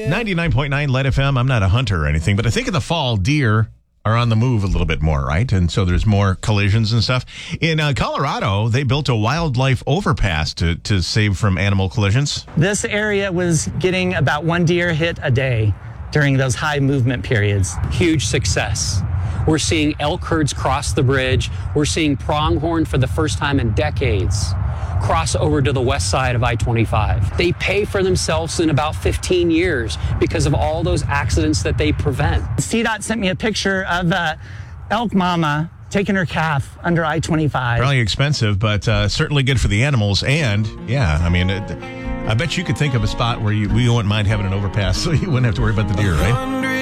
99.9 Lead FM. I'm not a hunter or anything, but I think in the fall, deer are on the move a little bit more, right? And so there's more collisions and stuff. In Colorado, they built a wildlife overpass to save from animal collisions. This area was getting about one deer hit a day during those high movement periods. Huge success. We're seeing elk herds cross the bridge. We're seeing pronghorn for the first time in decades cross over to the west side of I-25. They pay for themselves in about 15 years because of all those accidents that they prevent. CDOT sent me a picture of elk mama taking her calf under I-25. Probably expensive, but certainly good for the animals. And, yeah, I mean, I bet you could think of a spot where we wouldn't mind having an overpass so you wouldn't have to worry about the deer, right?